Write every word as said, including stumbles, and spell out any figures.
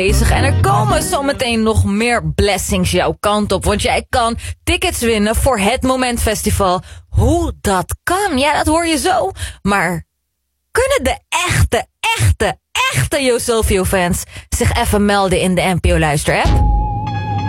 bezig. En er komen zometeen nog meer blessings jouw kant op. Want jij kan tickets winnen voor het Moment Festival. Hoe dat kan, ja, dat hoor je zo. Maar kunnen de echte, echte, echte Yo Silvio fans zich even melden in de N P O Luister app?